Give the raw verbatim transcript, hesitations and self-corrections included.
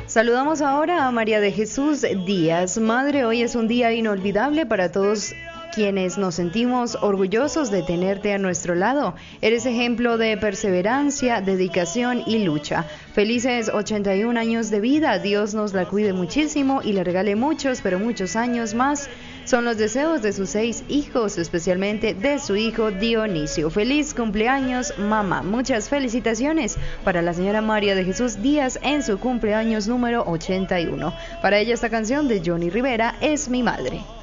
Saludamos ahora a María de Jesús Díaz. Madre, hoy es un día inolvidable para todos quienes nos sentimos orgullosos de tenerte a nuestro lado. Eres ejemplo de perseverancia, dedicación y lucha. Felices ochenta y un años de vida. Dios nos la cuide muchísimo y le regale muchos, pero muchos años más. Son los deseos de sus seis hijos, especialmente de su hijo Dionisio. Feliz cumpleaños, mamá. Muchas felicitaciones para la señora María de Jesús Díaz en su cumpleaños número ochenta y uno. Para ella esta canción de Johnny Rivera, Es mi madre.